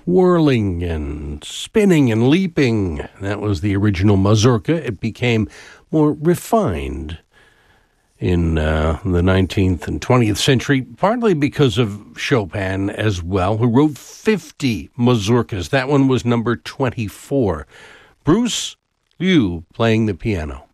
whirling and spinning and leaping. That was the original mazurka. It became more refined in the 19th and 20th century, partly because of Chopin as well, who wrote 50 mazurkas. That one was number 24. Bruce Liu playing the piano.